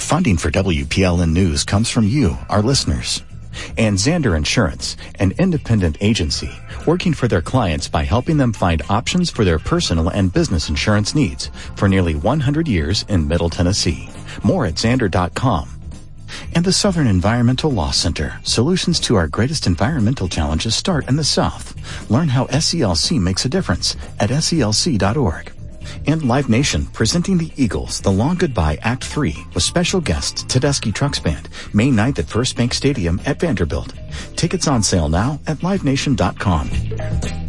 Funding for WPLN News comes from you, our listeners. And Zander Insurance, an independent agency working for their clients by helping them find options for their personal and business insurance needs for nearly 100 years in Middle Tennessee. More at Zander.com. And the Southern Environmental Law Center. Solutions to our greatest environmental challenges start in the South. Learn how SELC makes a difference at SELC.org. And Live Nation, presenting the Eagles, The Long Goodbye Act 3, with special guests Tedeschi Trucks Band, May 9th at First Bank Stadium at Vanderbilt. Tickets on sale now at LiveNation.com.